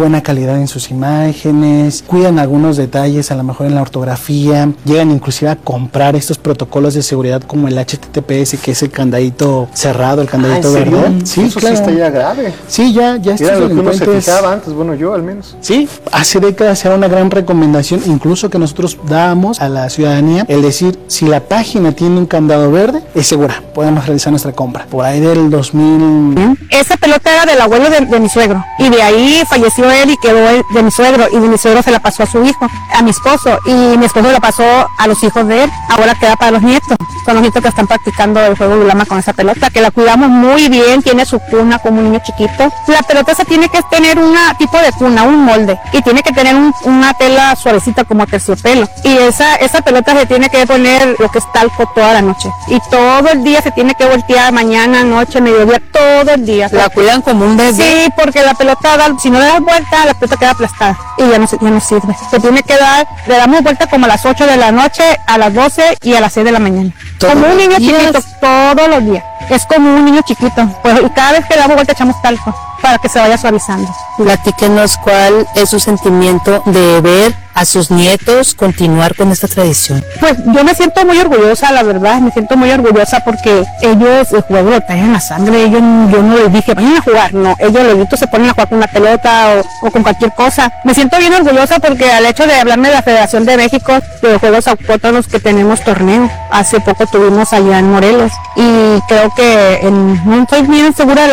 buena calidad en sus imágenes, cuidan algunos detalles, a lo mejor en la ortografía, llegan inclusive a comprar estos protocolos de seguridad como el HTTPS, que es el candadito cerrado, el candadito verde. Sí, eso claro. Sí está ya grave. Sí, ya estos era lo que uno se fijaba antes, bueno, yo al menos. Sí, hace décadas era una gran recomendación, incluso que nosotros dábamos a la ciudadanía, el decir, si la página tiene un candado verde, es segura, podemos realizar nuestra compra. Por ahí del 2000... Esa pelota era del abuelo de mi suegro, y de ahí falleció él y quedó de mi suegro, y de mi suegro se la pasó a su hijo, a mi esposo, y mi esposo la pasó a los hijos de él, ahora queda para los nietos. Son los nietos que están practicando el juego de ulama con esa pelota, que la cuidamos muy bien, tiene su cuna como un niño chiquito. La pelota se tiene que tener un tipo de cuna, un molde, y tiene que tener una tela suavecita como terciopelo. Y esa pelota se tiene que poner lo que es talco toda la noche. Y todo el día se tiene que voltear, mañana, noche, mediodía, todo el día. ¿La cuidan como un bebé? Sí, porque la pelota, si no le das vuelta, la pelota queda aplastada y ya no sirve. Se tiene que dar, le damos vuelta como a las 8 de la noche, a las 12 y a las 6 de la mañana. Como un niño chiquito, todos los días. Es como un niño chiquito. Pues cada vez que damos vuelta echamos talco para que se vaya suavizando. Platíquenos cuál es su sentimiento de ver a sus nietos continuar con esta tradición. Pues yo me siento muy orgullosa, la verdad, me siento muy orgullosa porque ellos el juego lo traen en la sangre. Yo no les dije, vayan a jugar, no, ellos los se ponen a jugar con una pelota o con cualquier cosa. Me siento bien orgullosa porque al hecho de hablarme de la Federación de México de los Juegos Autóctonos que tenemos torneo, hace poco tuvimos allá en Morelos y creo que no estoy bien segura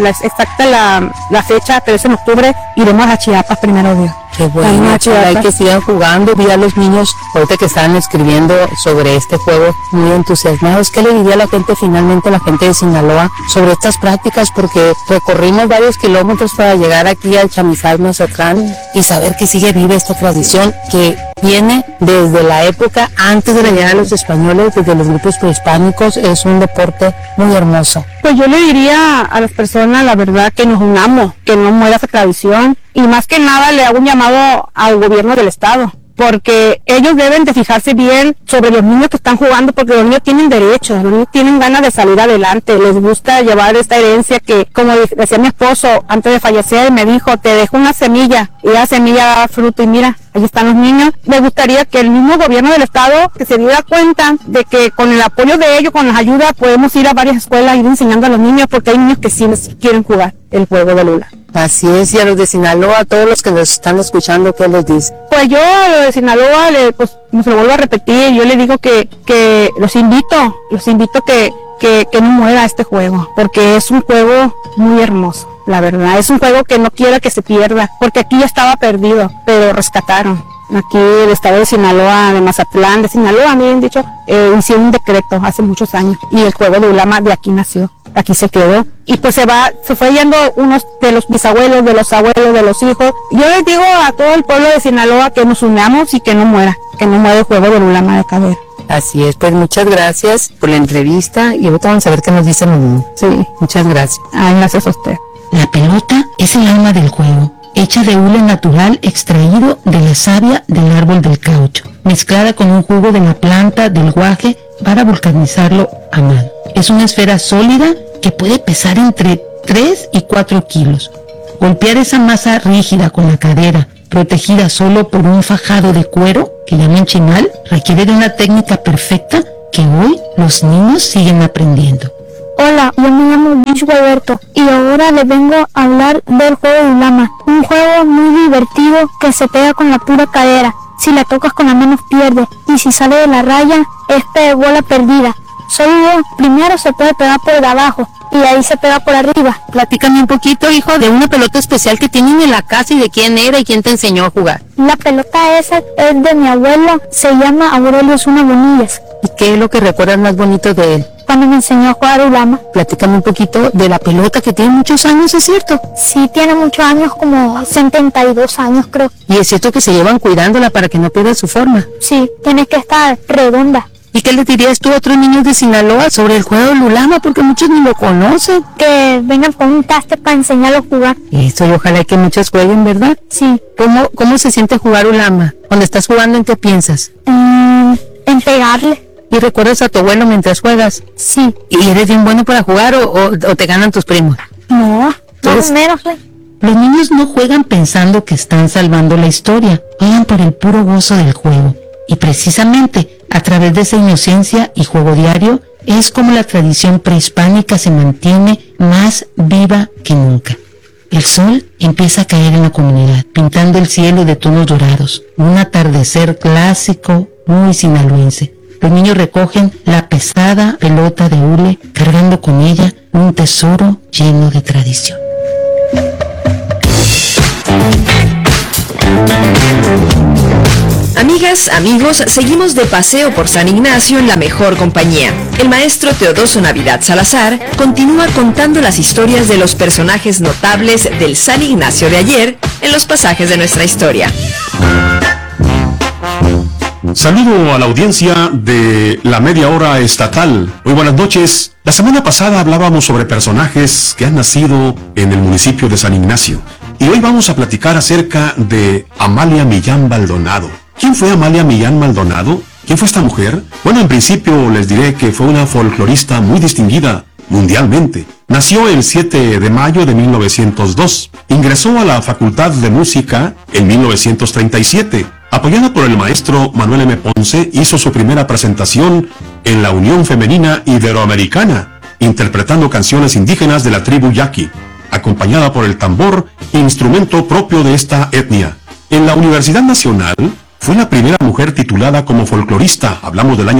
la fecha, pero es en octubre, iremos a Chiapas primero Dios. Qué bueno, hay que sigan jugando. Vi a los niños ahorita que estaban escribiendo sobre este juego muy entusiasmados. ¿Qué le diría a la gente finalmente, a la gente de Sinaloa, sobre estas prácticas? Porque recorrimos varios kilómetros para llegar aquí al Chamizal Mazatlán y saber que sigue viva esta tradición que viene desde la época antes de la llegada de los españoles, desde los grupos prehispánicos. Es un deporte muy hermoso. Pues yo le diría a las personas, la verdad, que nos unamos, que no muera esa tradición. Y más que nada le hago un llamado al gobierno del estado, porque ellos deben de fijarse bien sobre los niños que están jugando, porque los niños tienen derechos, los niños tienen ganas de salir adelante, les gusta llevar esta herencia que, como decía mi esposo antes de fallecer, me dijo, te dejo una semilla, y la semilla da fruto, y mira, ahí están los niños. Me gustaría que el mismo gobierno del estado que se diera cuenta de que con el apoyo de ellos, con las ayudas, podemos ir a varias escuelas e ir enseñando a los niños, porque hay niños que sí quieren jugar el juego de Lula. Así es, y a los de Sinaloa, a todos los que nos están escuchando, ¿qué les dice? Pues yo a los de Sinaloa, pues se lo vuelvo a repetir, yo les digo que los invito que no muera este juego, porque es un juego muy hermoso, la verdad, es un juego que no quiero que se pierda, porque aquí ya estaba perdido, pero rescataron. Aquí el estado de Sinaloa, de Mazatlán, de Sinaloa, me han dicho, hicieron un decreto hace muchos años, y el juego de ulama de aquí nació. Aquí se quedó y pues se fue yendo unos de los bisabuelos, de los abuelos, de los hijos. Yo les digo a todo el pueblo de Sinaloa que nos unamos y que no muera el juego del ulama de Caber. Así es, pues muchas gracias por la entrevista y ahorita vamos a ver qué nos dicen los niños. Sí, muchas gracias. Ay, gracias a usted. La pelota es el alma del juego, hecha de hule natural extraído de la savia del árbol del caucho, mezclada con un jugo de la planta del guaje para vulcanizarlo a mano. Es una esfera sólida que puede pesar entre 3 y 4 kilos. Golpear esa masa rígida con la cadera, protegida solo por un fajado de cuero, que llaman chimal, requiere de una técnica perfecta que hoy los niños siguen aprendiendo. Hola, yo me llamo Luis Gualberto y ahora les vengo a hablar del juego de ulama, un juego muy divertido que se pega con la pura cadera. Si la tocas con las manos pierdes y si sale de la raya es bola perdida. Solo primero se puede pegar por de abajo y ahí se pega por arriba. Platícame un poquito, hijo, de una pelota especial que tienen en la casa y de quién era y quién te enseñó a jugar. La pelota esa es de mi abuelo, se llama Aurelio Zuna Bonillas. ¿Y qué es lo que recuerdas más bonito de él? Cuando me enseñó a jugar ulama. Platícame un poquito de la pelota que tiene muchos años, ¿es cierto? Sí, tiene muchos años, como 72 años creo. ¿Y es cierto que se llevan cuidándola para que no pierda su forma? Sí, tiene que estar redonda. ¿Y qué le dirías tú a otros niños de Sinaloa sobre el juego del ulama? Porque muchos ni lo conocen. Que vengan con un taste para enseñarlos a jugar. Eso, y ojalá que muchos jueguen, ¿verdad? Sí. ¿Cómo se siente jugar ulama? Cuando estás jugando, ¿en qué piensas? En pegarle. ¿Y recuerdas a tu abuelo mientras juegas? Sí. ¿Y eres bien bueno para jugar o te ganan tus primos? No, más o menos, Los niños no juegan pensando que están salvando la historia, juegan por el puro gozo del juego. Y precisamente, a través de esa inocencia y juego diario, es como la tradición prehispánica se mantiene más viva que nunca. El sol empieza a caer en la comunidad, pintando el cielo de tonos dorados. Un atardecer clásico, muy sinaloense. Los niños recogen la pesada pelota de hule, cargando con ella un tesoro lleno de tradición. Amigas, amigos, seguimos de paseo por San Ignacio en la mejor compañía. El maestro Teodoso Navidad Salazar continúa contando las historias de los personajes notables del San Ignacio de ayer en los pasajes de nuestra historia. Saludo a la audiencia de la Media Hora Estatal. Muy buenas noches. La semana pasada hablábamos sobre personajes que han nacido en el municipio de San Ignacio. Y hoy vamos a platicar acerca de Amalia Millán Maldonado. ¿Quién fue Amalia Millán Maldonado? ¿Quién fue esta mujer? Bueno, en principio les diré que fue una folclorista muy distinguida mundialmente. Nació el 7 de mayo de 1902. Ingresó a la Facultad de Música en 1937. Apoyada por el maestro Manuel M. Ponce, hizo su primera presentación en la Unión Femenina Iberoamericana, interpretando canciones indígenas de la tribu Yaqui, acompañada por el tambor, instrumento propio de esta etnia. En la Universidad Nacional, fue la primera mujer titulada como folclorista, hablamos del año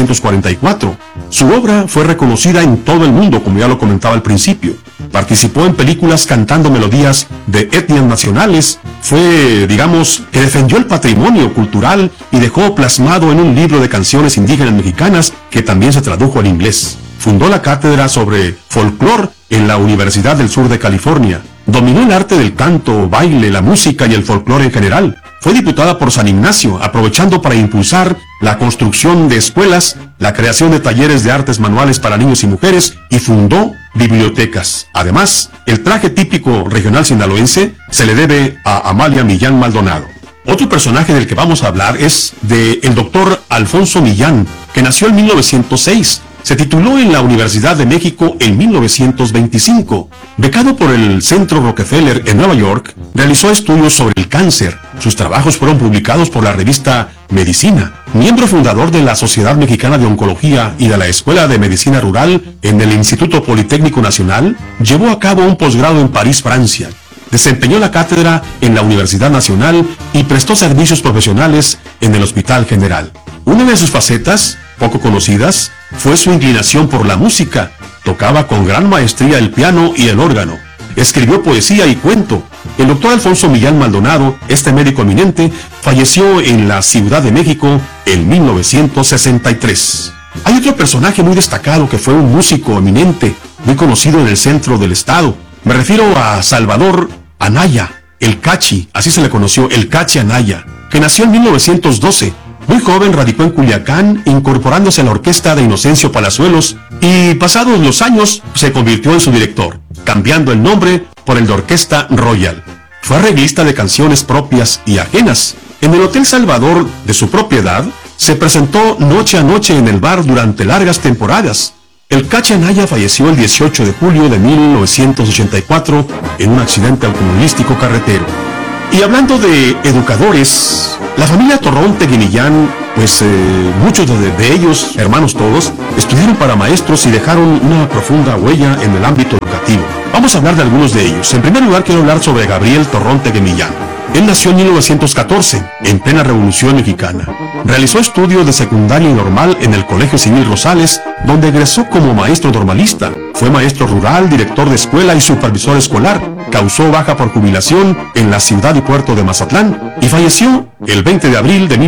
1944. Su obra fue reconocida en todo el mundo, como ya lo comentaba al principio. Participó en películas cantando melodías de etnias nacionales. Fue, digamos, que defendió el patrimonio cultural y dejó plasmado en un libro de canciones indígenas mexicanas que también se tradujo al inglés. Fundó la cátedra sobre folclore en la Universidad del Sur de California. Dominó el arte del canto, baile, la música y el folclore en general. Fue diputada por San Ignacio, aprovechando para impulsar la construcción de escuelas, la creación de talleres de artes manuales para niños y mujeres y fundó bibliotecas. Además, el traje típico regional sinaloense se le debe a Amalia Millán Maldonado. Otro personaje del que vamos a hablar es el doctor Alfonso Millán, que nació en 1906. Se tituló en la Universidad de México en 1925. Becado por el Centro Rockefeller en Nueva York, realizó estudios sobre el cáncer. Sus trabajos fueron publicados por la revista Medicina. Miembro fundador de la Sociedad Mexicana de Oncología y de la Escuela de Medicina Rural en el Instituto Politécnico Nacional, llevó a cabo un posgrado en París, Francia. Desempeñó la cátedra en la Universidad Nacional y prestó servicios profesionales en el Hospital General. Una de sus facetas, poco conocidas, fue su inclinación por la música. Tocaba con gran maestría el piano y el órgano. Escribió poesía y cuento. El doctor Alfonso Millán Maldonado, este médico eminente, falleció en la Ciudad de México en 1963. Hay otro personaje muy destacado que fue un músico eminente, muy conocido en el centro del estado. Me refiero a Salvador Anaya, el Cachi, así se le conoció, el Cachi Anaya, que nació en 1912. Muy joven radicó en Culiacán, incorporándose a la orquesta de Inocencio Palazuelos y pasados los años se convirtió en su director, cambiando el nombre por el de Orquesta Royal. Fue arreglista de canciones propias y ajenas. En el Hotel Salvador de su propiedad, se presentó noche a noche en el bar durante largas temporadas. El Cachi Anaya falleció el 18 de julio de 1984 en un accidente automovilístico carretero. Y hablando de educadores, la familia Torrontegui Millán, pues muchos de ellos, hermanos todos, estudiaron para maestros y dejaron una profunda huella en el ámbito educativo. Vamos a hablar de algunos de ellos. En primer lugar, quiero hablar sobre Gabriel Torrontegui Millán. Él nació en 1914, en plena Revolución Mexicana. Realizó estudios de secundaria y normal en el Colegio Civil Rosales, donde egresó como maestro normalista. Fue maestro rural, director de escuela y supervisor escolar. Causó baja por jubilación en la ciudad y puerto de Mazatlán y falleció el 20 de abril de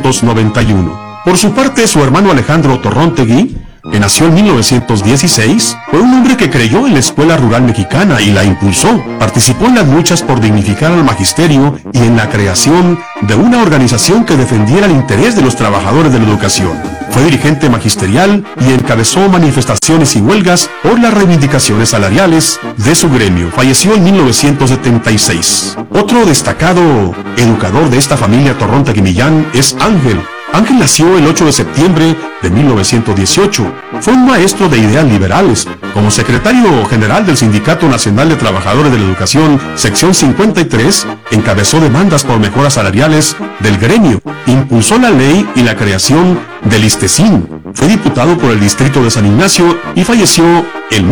1991. Por su parte, su hermano Alejandro Torrontegui, que nació en 1916, fue un hombre que creyó en la escuela rural mexicana y la impulsó. Participó en las luchas por dignificar al magisterio y en la creación de una organización que defendiera el interés de los trabajadores de la educación. Fue dirigente magisterial y encabezó manifestaciones y huelgas por las reivindicaciones salariales de su gremio. Falleció en 1976. Otro destacado educador de esta familia Torrontegui Millán es Ángel. Ángel nació el 8 de septiembre de 1918. Fue un maestro de ideas liberales, Como secretario general del Sindicato Nacional de Trabajadores de la Educación, sección 53, encabezó demandas por mejoras salariales del gremio, impulsó la ley y la creación del ISTESIN. Fue diputado por el distrito de San Ignacio y falleció en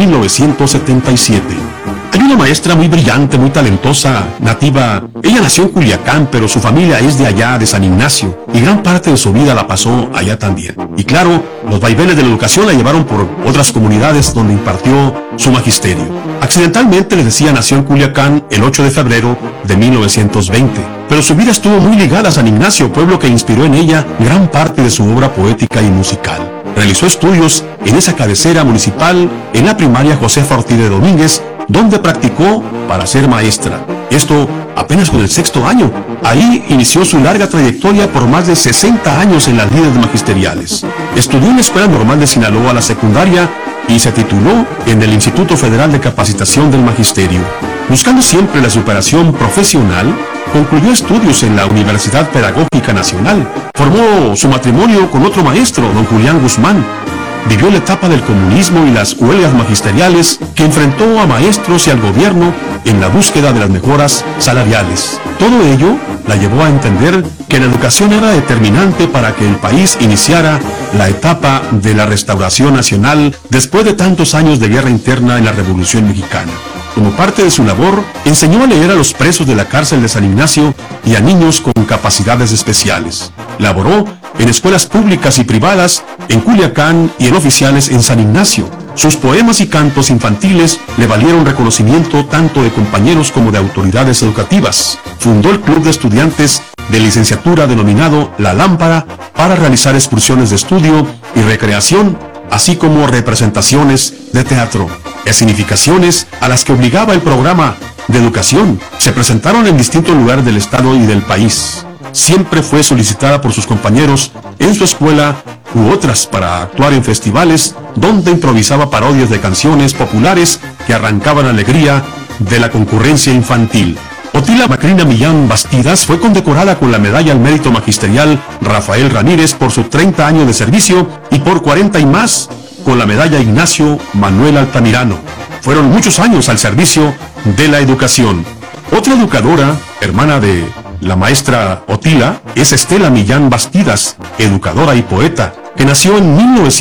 1977. Hay una maestra muy brillante, muy talentosa, nativa. Ella nació en Culiacán, pero su familia es de allá, de San Ignacio, y gran parte de su vida la pasó allá también. Y claro, los vaivenes de la educación la llevaron por otras comunidades donde impartió su magisterio. Accidentalmente, les decía, nació en Culiacán el 8 de febrero de 1920. Pero su vida estuvo muy ligada a San Ignacio, pueblo que inspiró en ella gran parte de su obra poética y musical. Realizó estudios en esa cabecera municipal, en la primaria Josefa Ortiz de Domínguez, donde practicó para ser maestra. Esto apenas con el 6º año. Ahí inició su larga trayectoria por más de 60 años en las líderes magisteriales. Estudió en la Escuela Normal de Sinaloa la secundaria y se tituló en el Instituto Federal de Capacitación del Magisterio. Buscando siempre la superación profesional, concluyó estudios en la Universidad Pedagógica Nacional. Formó su matrimonio con otro maestro, don Julián Guzmán. Vivió la etapa del comunismo y las huelgas magisteriales que enfrentó a maestros y al gobierno en la búsqueda de las mejoras salariales. Todo ello la llevó a entender que la educación era determinante para que el país iniciara la etapa de la restauración nacional después de tantos años de guerra interna en la Revolución Mexicana. Como parte de su labor, enseñó a leer a los presos de la cárcel de San Ignacio y a niños con capacidades especiales. Laboró en escuelas públicas y privadas en Culiacán y en oficiales en San Ignacio. Sus poemas y cantos infantiles le valieron reconocimiento tanto de compañeros como de autoridades educativas. Fundó el Club de Estudiantes de Licenciatura denominado La Lámpara para realizar excursiones de estudio y recreación, así como representaciones de teatro. Escenificaciones a las que obligaba el programa de educación se presentaron en distintos lugares del estado y del país. Siempre fue solicitada por sus compañeros en su escuela u otras para actuar en festivales donde improvisaba parodias de canciones populares que arrancaban alegría de la concurrencia infantil. Otila Macrina Millán Bastidas fue condecorada con la Medalla al Mérito Magisterial Rafael Ramírez por sus 30 años de servicio y por 40 y más con la Medalla Ignacio Manuel Altamirano. Fueron muchos años al servicio de la educación. Otra educadora, hermana de la maestra Otila, es Estela Millán Bastidas, educadora y poeta, que nació en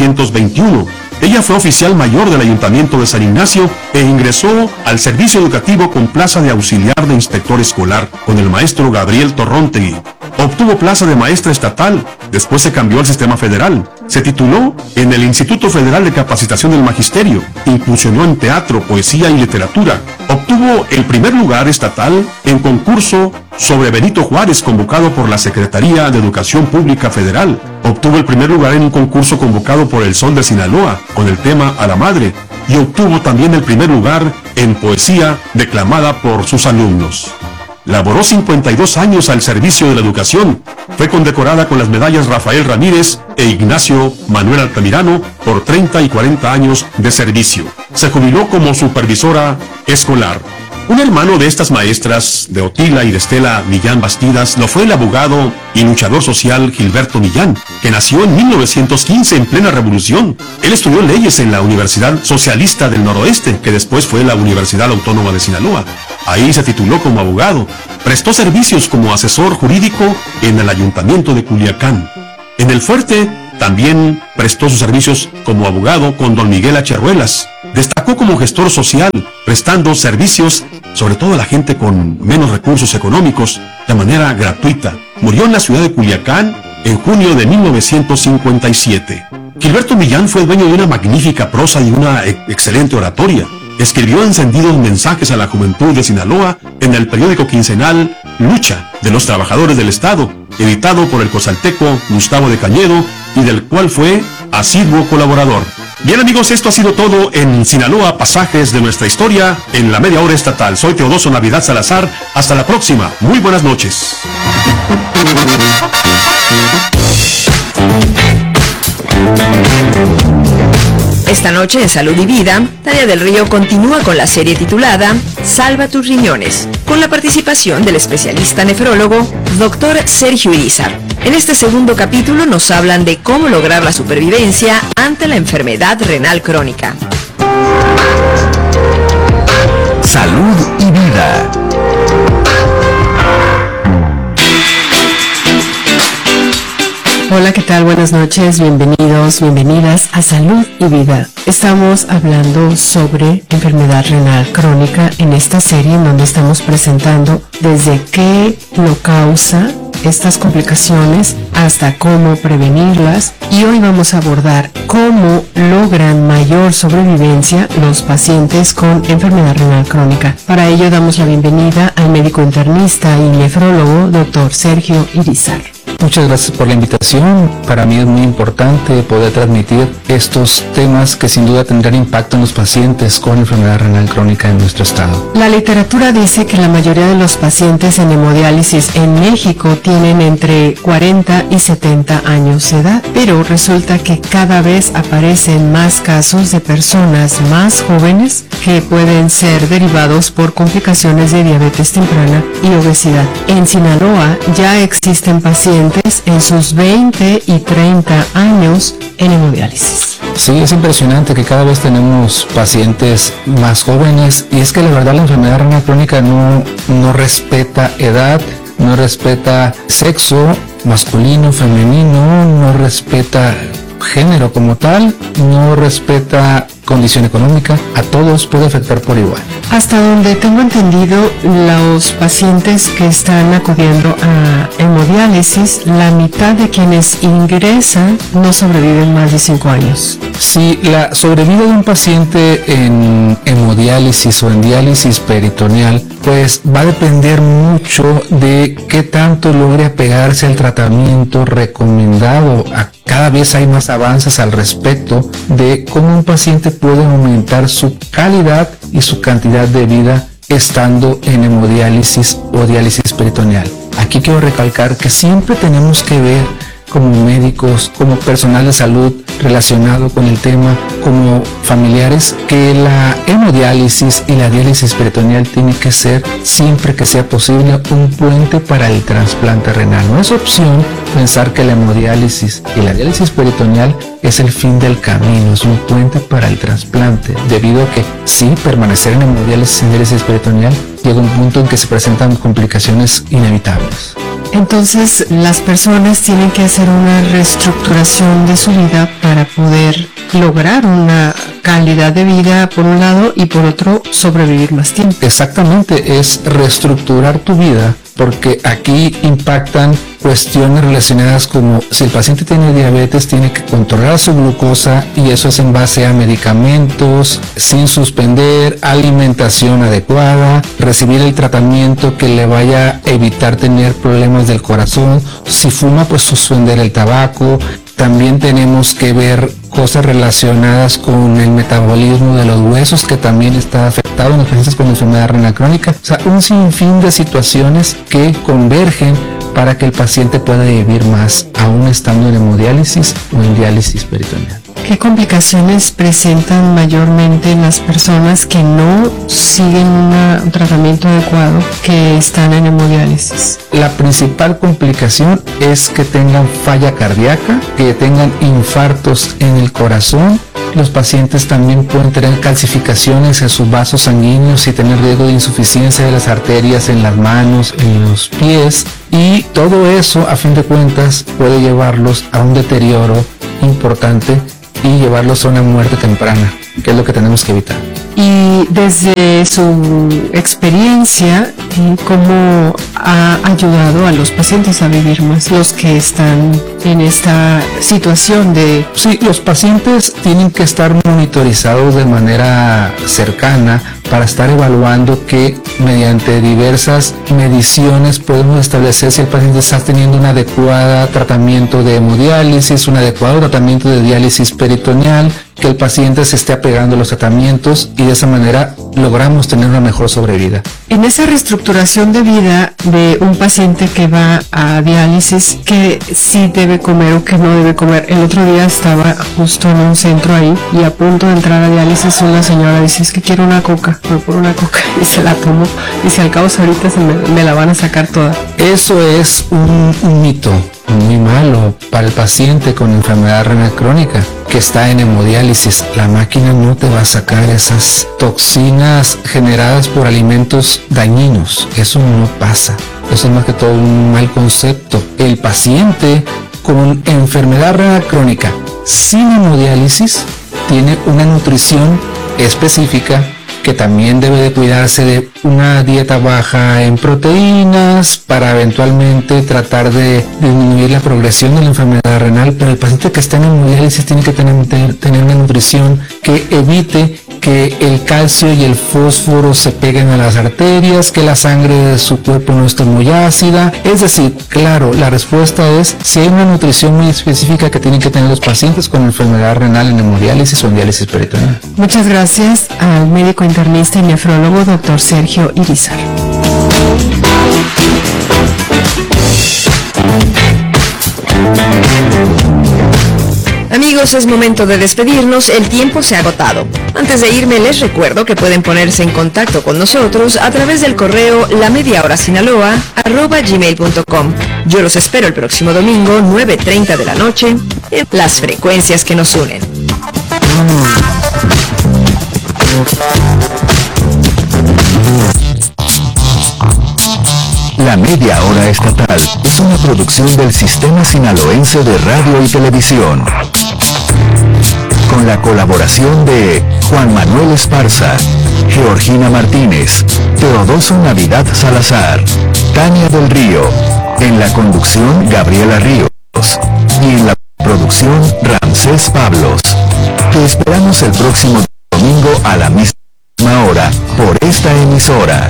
1921. Ella fue oficial mayor del Ayuntamiento de San Ignacio e ingresó al servicio educativo con plaza de auxiliar de inspector escolar con el maestro Gabriel Torrontegui. Obtuvo plaza de maestra estatal, después se cambió al sistema federal. Se tituló en el Instituto Federal de Capacitación del Magisterio, incursionó en teatro, poesía y literatura. Obtuvo el primer lugar estatal en concurso sobre Benito Juárez convocado por la Secretaría de Educación Pública Federal. Obtuvo el primer lugar en un concurso convocado por El Sol de Sinaloa con el tema A la Madre y obtuvo también el primer lugar en poesía declamada por sus alumnos. Laboró 52 años al servicio de la educación. Fue condecorada con las medallas Rafael Ramírez e Ignacio Manuel Altamirano por 30 y 40 años de servicio. Se jubiló como supervisora escolar. Un hermano de estas maestras, de Otila y de Estela Millán Bastidas, lo fue el abogado y luchador social Gilberto Millán, que nació en 1915 en plena revolución. Él estudió leyes en la Universidad Socialista del Noroeste, que después fue la Universidad Autónoma de Sinaloa. Ahí se tituló como abogado. Prestó servicios como asesor jurídico en el Ayuntamiento de Culiacán. En el Fuerte también prestó sus servicios como abogado con don Miguel H. Ruelas. Destacó como gestor social, prestando servicios sobre todo a la gente con menos recursos económicos, de manera gratuita. Murió en la ciudad de Culiacán en junio de 1957. Gilberto Millán fue dueño de una magnífica prosa y una excelente oratoria. Escribió encendidos mensajes a la juventud de Sinaloa en el periódico quincenal Lucha de los Trabajadores del Estado, editado por el cozalteco Gustavo de Cañedo y del cual fue asiduo colaborador. Bien amigos, esto ha sido todo en Sinaloa, pasajes de nuestra historia en la media hora estatal. Soy Teodoso Navidad Salazar, hasta la próxima, muy buenas noches. Esta noche en Salud y Vida, Tania del Río continúa con la serie titulada Salva tus riñones, con la participación del especialista nefrólogo Dr. Sergio Irizar. En este segundo capítulo nos hablan de cómo lograr la supervivencia ante la enfermedad renal crónica. Salud y Vida. Hola, ¿qué tal? Buenas noches, bienvenidos, bienvenidas a Salud y Vida. Estamos hablando sobre enfermedad renal crónica en esta serie en donde estamos presentando desde qué lo causa estas complicaciones hasta cómo prevenirlas, y hoy vamos a abordar cómo logran mayor sobrevivencia los pacientes con enfermedad renal crónica. Para ello damos la bienvenida al médico internista y nefrólogo Dr. Sergio Irizar. Muchas gracias por la invitación. Para mí es muy importante poder transmitir estos temas que sin duda tendrán impacto en los pacientes con enfermedad renal crónica en nuestro estado. La literatura dice que la mayoría de los pacientes en hemodiálisis en México tienen entre 40 y 70 años de edad, pero resulta que cada vez aparecen más casos de personas más jóvenes que pueden ser derivados por complicaciones de diabetes temprana y obesidad. En Sinaloa ya existen pacientes en sus 20 y 30 años en hemodiálisis. Sí, es impresionante que cada vez tenemos pacientes más jóvenes, y es que la verdad la enfermedad renal crónica no respeta edad, no respeta sexo masculino, femenino, no respeta género como tal, no respeta condición económica, a todos puede afectar por igual. Hasta donde tengo entendido, los pacientes que están acudiendo a hemodiálisis, la mitad de quienes ingresan no sobreviven más de 5 años. Sí, la sobrevida de un paciente en hemodiálisis o en diálisis peritoneal, pues va a depender mucho de qué tanto logre apegarse al tratamiento recomendado. Cada vez hay más avances al respecto de cómo un paciente puede aumentar su calidad y su cantidad de vida estando en hemodiálisis o diálisis peritoneal. Aquí quiero recalcar que siempre tenemos que ver como médicos, como personal de salud relacionado con el tema, como familiares, que la hemodiálisis y la diálisis peritoneal tiene que ser, siempre que sea posible, un puente para el trasplante renal. No es opción pensar que la hemodiálisis y la diálisis peritoneal es el fin del camino, es un puente para el trasplante, debido a que sí, permanecer en hemodiálisis y diálisis peritoneal llega un punto en que se presentan complicaciones inevitables. Entonces, las personas tienen que hacer una reestructuración de su vida para poder lograr una calidad de vida por un lado y por otro sobrevivir más tiempo. Exactamente, es reestructurar tu vida, porque aquí impactan cuestiones relacionadas como si el paciente tiene diabetes, tiene que controlar su glucosa, y eso es en base a medicamentos sin suspender, alimentación adecuada, recibir el tratamiento que le vaya a evitar tener problemas del corazón. Si fuma, pues suspender el tabaco. También tenemos que ver cosas relacionadas con el metabolismo de los huesos, que también está afectado en los pacientes con enfermedad renal crónica. O sea, un sinfín de situaciones que convergen para que el paciente pueda vivir más, aún estando en hemodiálisis o en diálisis peritoneal. ¿Qué complicaciones presentan mayormente las personas que no siguen un tratamiento adecuado, que están en hemodiálisis? La principal complicación es que tengan falla cardíaca, que tengan infartos en el corazón. Los pacientes también pueden tener calcificaciones en sus vasos sanguíneos y tener riesgo de insuficiencia de las arterias en las manos, en los pies, y todo eso, a fin de cuentas, puede llevarlos a un deterioro importante y llevarlos a una muerte temprana, que es lo que tenemos que evitar. Y desde su experiencia, ¿cómo ha ayudado a los pacientes a vivir más, los que están en esta situación de...? Sí, los pacientes tienen que estar monitorizados de manera cercana para estar evaluando que mediante diversas mediciones podemos establecer si el paciente está teniendo un adecuado tratamiento de hemodiálisis, un adecuado tratamiento de diálisis peritoneal, que el paciente se esté apegando a los tratamientos, y de esa manera logramos tener una mejor sobrevida. En esa reestructuración de vida de un paciente que va a diálisis, ¿qué sí debe comer o qué no debe comer? El otro día estaba justo en un centro ahí y a punto de entrar a diálisis una señora dice, es que quiero una coca, voy por una coca, y se la tomó y si al cabo ahorita me la van a sacar toda. Eso es un mito. muy malo para el paciente con enfermedad renal crónica que está en hemodiálisis. La máquina no te va a sacar esas toxinas generadas por alimentos dañinos. Eso no pasa. Eso es más que todo un mal concepto. El paciente con enfermedad renal crónica sin hemodiálisis tiene una nutrición específica que también debe de cuidarse de una dieta baja en proteínas para eventualmente tratar de disminuir la progresión de la enfermedad renal, pero el paciente que está en hemodiálisis tiene que tener una nutrición que evite que el calcio y el fósforo se peguen a las arterias, que la sangre de su cuerpo no esté muy ácida. Es decir, claro, la respuesta es si hay una nutrición muy específica que tienen que tener los pacientes con enfermedad renal en hemodiálisis o en diálisis peritoneal. Muchas gracias al médico internista y nefrólogo Dr. Sergio Irizar. Amigos, es momento de despedirnos, el tiempo se ha agotado. Antes de irme, les recuerdo que pueden ponerse en contacto con nosotros a través del correo lamediahora@gmail.com. Yo los espero el próximo domingo, 9:30 de la noche, en las frecuencias que nos unen. La Media Hora Estatal es una producción del Sistema Sinaloense de Radio y Televisión. Con la colaboración de Juan Manuel Esparza, Georgina Martínez, Teodoso Navidad Salazar, Tania del Río, en la conducción Gabriela Ríos y en la producción Ramsés Pablos. Te esperamos el próximo domingo a la misma hora por esta emisora.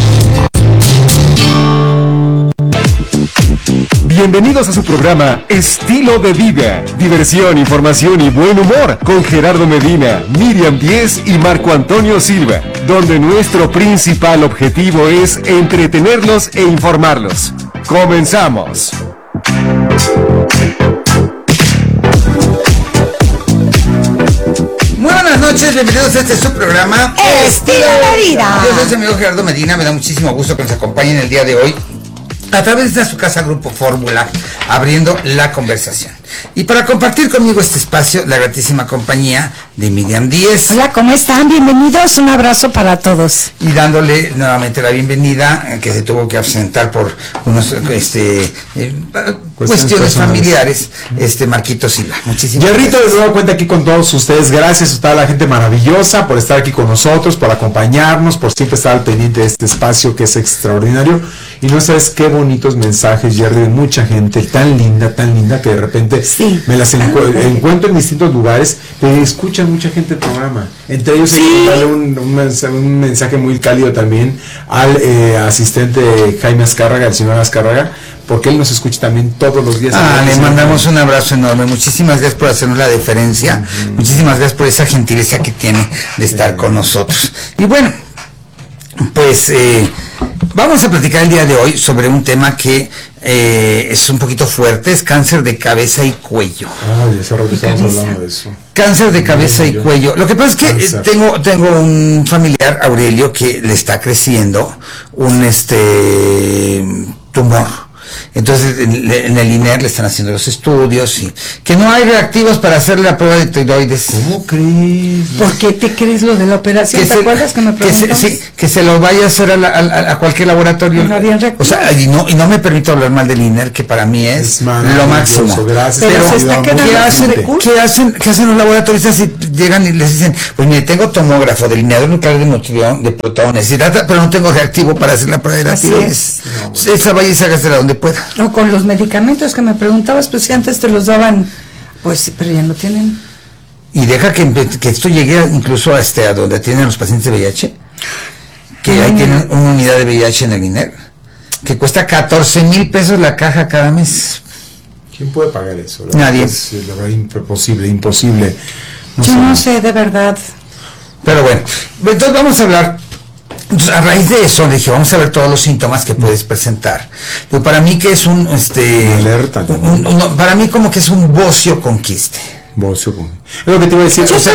Bienvenidos a su programa Estilo de Vida, diversión, información y buen humor con Gerardo Medina, Miriam Díez y Marco Antonio Silva, donde nuestro principal objetivo es entretenerlos e informarlos. ¡Comenzamos! Muy buenas noches, bienvenidos a este su programa Estilo de Vida. Yo soy su amigo Gerardo Medina, me da muchísimo gusto que nos acompañen el día de hoy a través de su casa Grupo Fórmula, abriendo la conversación. Y para compartir conmigo este espacio, la gratísima compañía de Miriam Díez. Hola, ¿cómo están? Bienvenidos, un abrazo para todos. Y dándole nuevamente la bienvenida, que se tuvo que ausentar por unos cuestiones familiares, Marquito Silva. Muchísimas gracias. Yerrito, de nuevo cuenta aquí con todos ustedes. Gracias a toda la gente maravillosa por estar aquí con nosotros, por acompañarnos, por siempre estar al pendiente de este espacio que es extraordinario. Y no sabes qué bonitos mensajes, Jerry, de mucha gente tan linda, que de repente me las encuentro en distintos lugares, pero escuchan mucha gente el programa. Entre ellos hay que darle un mensaje muy cálido también al asistente Jaime Azcárraga, el señor Azcárraga, porque él nos escucha también todos los días. Le mandamos un abrazo enorme. Muchísimas gracias por hacernos la deferencia. Muchísimas gracias por esa gentileza que tiene de estar con nosotros. Y bueno, pues vamos a platicar el día de hoy sobre un tema que es un poquito fuerte, es cáncer de cabeza y cuello. Hace rato estamos hablando de eso. Cáncer de cabeza y cuello. Lo que pasa es que tengo un familiar, Aurelio, que le está creciendo un tumor. Entonces en el INER le están haciendo los estudios y que no hay reactivos para hacerle la prueba de tiroides. ¿Cómo crees? ¿Por qué te crees lo de la operación? ¿Te acuerdas que me preguntabas? Que se lo vaya a hacer a cualquier laboratorio. No habían reactivos. O sea, y no me permito hablar mal del INER, que para mí es lo máximo. Gracias. Pero se está quedando ¿qué hacen los laboratoristas si llegan y les dicen, pues mire, tengo tomógrafo, delineador nuclear de protones, pero no tengo reactivo para hacer la prueba de la tiroides? Esa vaya y se hágase donde pueda. O con los medicamentos que me preguntabas, pues si antes te los daban, pues pero ya no tienen. Y deja que esto llegue incluso a donde tienen los pacientes de VIH, que ahí tienen una unidad de VIH en el INER, que cuesta 14,000 pesos la caja cada mes. ¿Quién puede pagar eso? Nadie. Es imposible. No sé, de verdad. Pero bueno, entonces vamos a hablar. Entonces, a raíz de eso le dije, vamos a ver todos los síntomas que puedes presentar. Pero para mí que es alerta, para mí como que es un bocio con quiste. Bocio con... Es lo que te iba a decir. Yo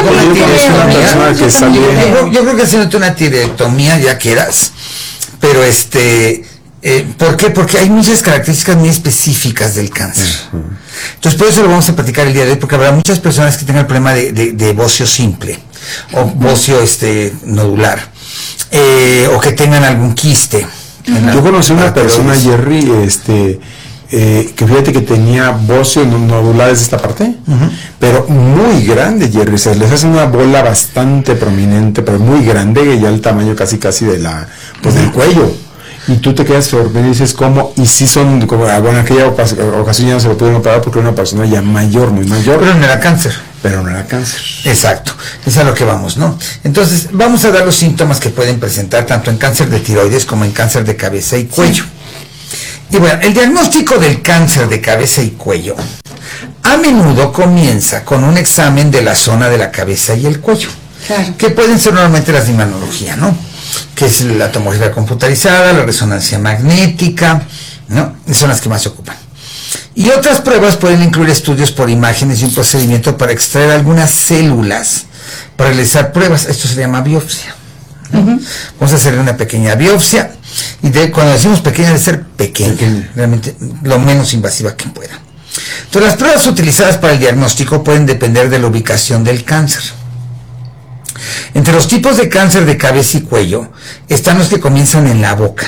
creo que haciéndote una tiroidectomía ya quedas, pero ¿Por qué? Porque hay muchas características muy específicas del cáncer. Entonces, por eso lo vamos a platicar el día de hoy, porque habrá muchas personas que tengan el problema de bocio simple, o bocio nodular, o que tengan algún quiste. Yo conocí una persona, Jerry, que fíjate que tenía bocio nodulares de esta parte, pero muy grande, Jerry. O sea, les hace una bola bastante prominente, pero muy grande, ya el tamaño casi de del cuello. Y tú te quedas sorprendido y dices, ¿cómo? Y sí son, como, bueno, en aquella ocasión ya no se lo pudieron operar porque era una persona ya mayor, muy mayor. Pero no era cáncer. Exacto. Es a lo que vamos, ¿no? Entonces, vamos a dar los síntomas que pueden presentar tanto en cáncer de tiroides como en cáncer de cabeza y cuello. Y bueno, el diagnóstico del cáncer de cabeza y cuello a menudo comienza con un examen de la zona de la cabeza y el cuello, que pueden ser normalmente las de imanología, ¿no? Que es la tomografía computarizada, la resonancia magnética, ¿no? Son las que más se ocupan. Y otras pruebas pueden incluir estudios por imágenes y un procedimiento para extraer algunas células, para realizar pruebas. Esto se llama biopsia, ¿no? Vamos a hacer una pequeña biopsia, y cuando decimos pequeña, debe ser pequeña, realmente lo menos invasiva que pueda. Entonces, las pruebas utilizadas para el diagnóstico pueden depender de la ubicación del cáncer. Entre los tipos de cáncer de cabeza y cuello están los que comienzan en la boca,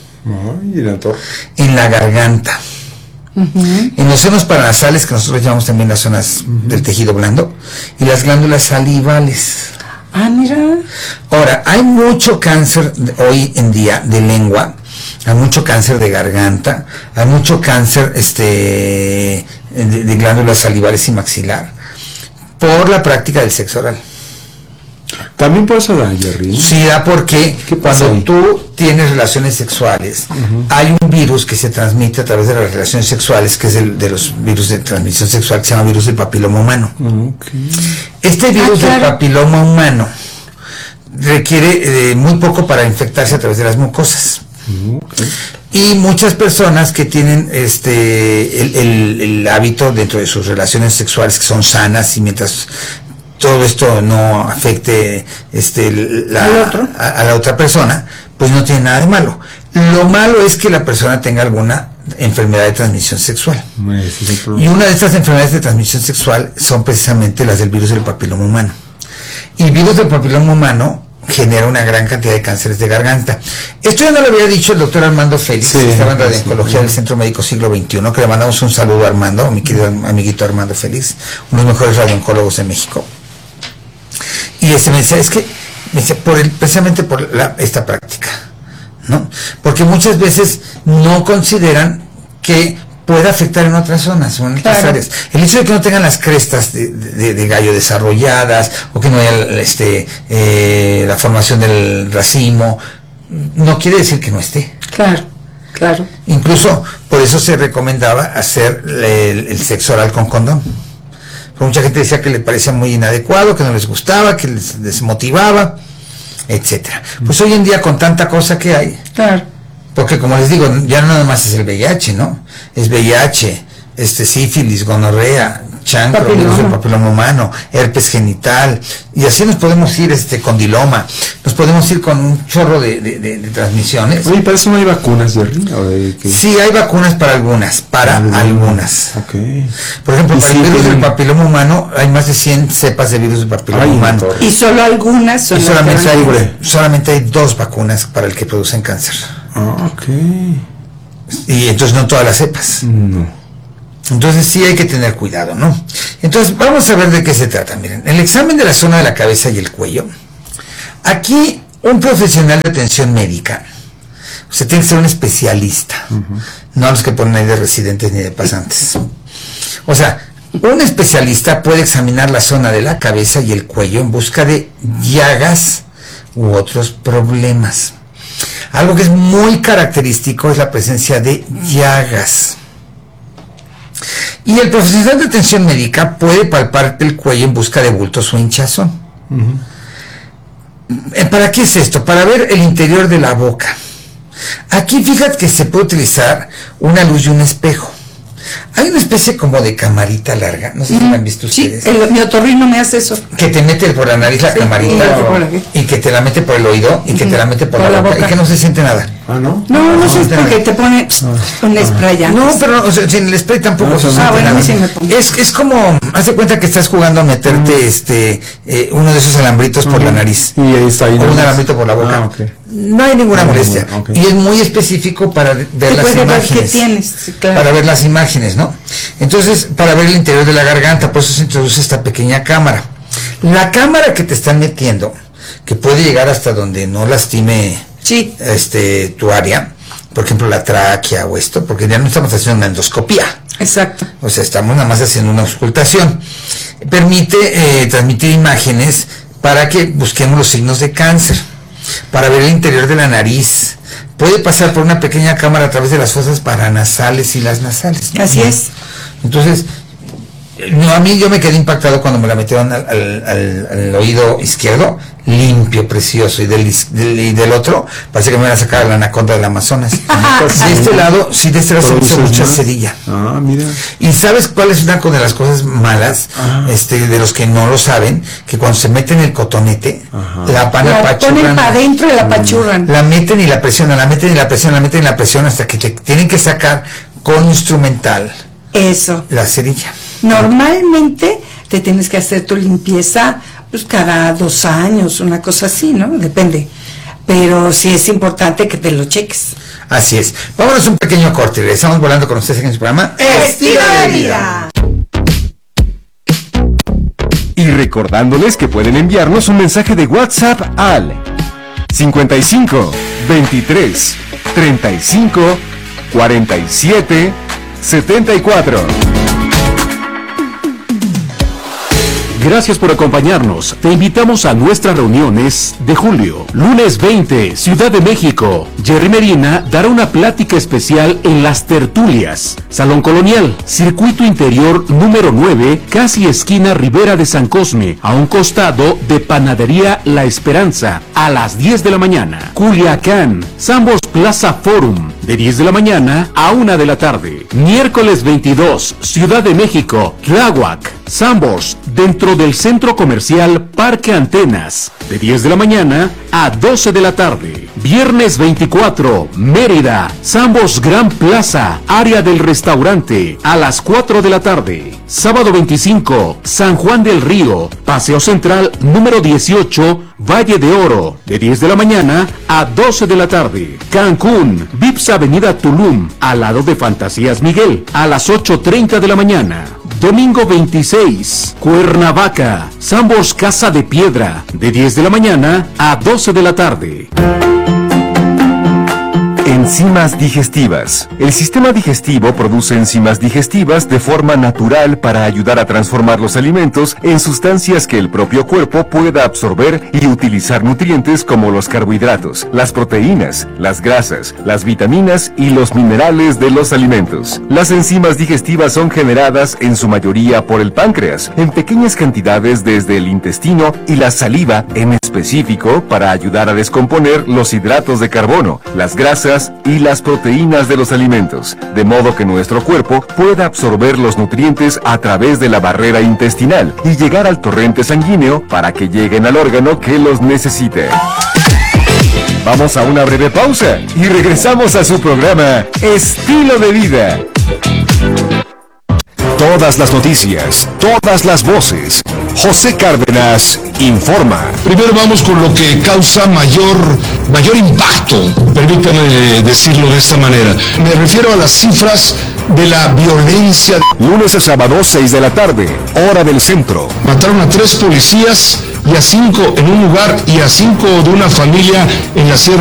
en la garganta, en los senos paranasales, que nosotros llamamos también las zonas del tejido blando, y las glándulas salivales. Mira. Ahora, hay mucho cáncer hoy en día de lengua, hay mucho cáncer de garganta, hay mucho cáncer de glándulas salivales y maxilar, por la práctica del sexo oral. También por eso da, Jerry. Sí, da porque cuando tú tienes relaciones sexuales, hay un virus que se transmite a través de las relaciones sexuales, que es de los virus de transmisión sexual, que se llama virus del papiloma humano. Este virus del papiloma humano requiere muy poco para infectarse a través de las mucosas. Y muchas personas que tienen el hábito dentro de sus relaciones sexuales, que son sanas, y mientras todo esto no afecte a la otra persona, pues no tiene nada de malo. Lo malo es que la persona tenga alguna enfermedad de transmisión sexual. Y una de estas enfermedades de transmisión sexual son precisamente las del virus del papiloma humano. Y el virus del papiloma humano genera una gran cantidad de cánceres de garganta. Esto ya no lo había dicho el doctor Armando Félix, que estaba en radiooncología del Centro Médico Siglo XXI, que le mandamos un saludo a Armando, a mi querido amiguito Armando Félix, uno de los mejores radioncólogos de México. Y me decía, precisamente por esta práctica, ¿no? Porque muchas veces no consideran que pueda afectar en otras zonas o en otras áreas. El hecho de que no tengan las crestas de gallo desarrolladas, o que no haya la formación del racimo, no quiere decir que no esté. Claro. Incluso por eso se recomendaba hacer el sexo oral con condón. Porque mucha gente decía que le parecía muy inadecuado, que no les gustaba, que les desmotivaba, etcétera. Pues hoy en día, con tanta cosa que hay, porque como les digo, ya no nada más es el VIH, ¿no? Es VIH, sífilis, gonorrea, chancro, virus del papiloma humano, herpes genital, y así nos podemos ir condiloma, nos podemos ir con un chorro de transmisiones. Oye, ¿para eso no hay vacunas, Jerry? Sí, hay vacunas para algunas, algunas. Por ejemplo, para el virus del papiloma humano hay más de 100 cepas de virus del papiloma humano. Y solo algunas son solamente hay 2 vacunas para el que producen cáncer. Y entonces no todas las cepas. Entonces sí hay que tener cuidado, ¿no? Entonces vamos a ver de qué se trata. Miren, el examen de la zona de la cabeza y el cuello. Aquí un profesional de atención médica, usted tiene que ser un especialista, no a los que ponen ahí de residentes ni de pasantes. O sea, un especialista puede examinar la zona de la cabeza y el cuello en busca de llagas u otros problemas. Algo que es muy característico es la presencia de llagas. Y el profesional de atención médica puede palpar el cuello en busca de bultos o hinchazón. ¿Para qué es esto? Para ver el interior de la boca. Aquí fíjate que se puede utilizar una luz y un espejo. Hay una especie como de camarita larga, no sé si la han visto ustedes. Sí, mi otorrino me hace eso. Que te mete por la nariz la camarita, y que te la mete por el oído, y que te la mete por la boca, y que no se siente nada. Ah, ¿no? No sé, es porque te pone un spray antes. No, pero o sea, sin el spray tampoco se siente bueno, nada. sí me pongo. Es como, haz de cuenta que estás jugando a meterte uno de esos alambritos por la nariz. Y ahí está ahí. O un alambrito por la boca. Okay. No hay ninguna molestia. Okay. Y es muy específico para ver las imágenes. Ver qué tienes, sí, claro. Para ver las imágenes, ¿no? Entonces, para ver el interior de la garganta, por eso se introduce esta pequeña cámara. La cámara que te están metiendo, que puede llegar hasta donde no lastime tu área, por ejemplo la tráquea o esto, porque ya no estamos haciendo una endoscopía. Exacto. O sea, estamos nada más haciendo una auscultación. Permite transmitir imágenes para que busquemos los signos de cáncer, para ver el interior de la nariz. Puede pasar por una pequeña cámara a través de las fosas paranasales y las nasales, ¿no? Así es. Entonces, a mí yo me quedé impactado cuando me la metieron al oído izquierdo, limpio, precioso, y del otro, parece que me van a sacar la anaconda del Amazonas. De este lado se usa mucha cerilla. Ah, mira. Y ¿sabes cuál es una de las cosas malas, de los que no lo saben? Que cuando se meten el cotonete, la apachurran. Ponen para adentro y la apachurran. La meten y la presionan, la meten y la presionan, la meten y la presionan, hasta que te tienen que sacar con instrumental. Eso. La cerilla. Normalmente te tienes que hacer tu limpieza pues cada 2 años, una cosa así, ¿no? Depende. Pero sí es importante que te lo cheques. Así es. Vámonos un pequeño corte. Regresamos volando con ustedes en su programa Estilo de Vida. Y recordándoles que pueden enviarnos un mensaje de WhatsApp al 55 23 35 47 74. Gracias por acompañarnos. Te invitamos a nuestras reuniones de julio. Lunes 20, Ciudad de México. Jerry Medina dará una plática especial en Las Tertulias. Salón Colonial, Circuito Interior número 9, casi esquina Ribera de San Cosme, a un costado de Panadería La Esperanza, a las 10 de la mañana. Culiacán, Sambors Plaza Forum, de 10 de la mañana a 1 de la tarde. Miércoles 22, Ciudad de México, Tláhuac, Sambors, dentro del Centro Comercial Parque Antenas, de 10 de la mañana a 12 de la tarde. Viernes 24, Mérida, Sambors Gran Plaza, área del restaurante, a las 4 de la tarde. Sábado 25, San Juan del Río, Paseo Central número 18, Valle de Oro, de 10 de la mañana a 12 de la tarde. Cancún, Vips Avenida Tulum, al lado de Fantasías Miguel, a las 8:30 de la mañana. Domingo 26, Cuernavaca, Sambors Casa de Piedra, de 10 de la mañana a 12 de la tarde. Enzimas digestivas. El sistema digestivo produce enzimas digestivas de forma natural para ayudar a transformar los alimentos en sustancias que el propio cuerpo pueda absorber y utilizar nutrientes como los carbohidratos, las proteínas, las grasas, las vitaminas y los minerales de los alimentos. Las enzimas digestivas son generadas en su mayoría por el páncreas, en pequeñas cantidades desde el intestino y la saliva en específico para ayudar a descomponer los hidratos de carbono, las grasas y las proteínas de los alimentos, de modo que nuestro cuerpo pueda absorber los nutrientes a través de la barrera intestinal y llegar al torrente sanguíneo para que lleguen al órgano que los necesite. Vamos a una breve pausa y regresamos a su programa Estilo de Vida. Todas las noticias, todas las voces. José Cárdenas informa. Primero vamos con lo que causa mayor impacto, permítame decirlo de esta manera. Me refiero a las cifras de la violencia. Lunes a sábado, 6 de la tarde, hora del centro. Mataron a 3 policías y a 5 en un lugar y a 5 de una familia en la Sierra